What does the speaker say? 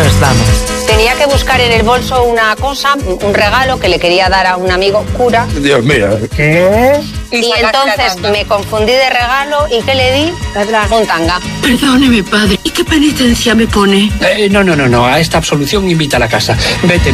Nos vamos. Tenía que buscar en el bolso una cosa, un regalo que le quería dar a un amigo cura. Dios mío. ¿Qué? Y entonces me confundí de regalo y ¿qué le di? Un tanga. Perdóneme, padre. ¿Y qué penitencia me pone? No. A esta absolución invita a la casa. Vete.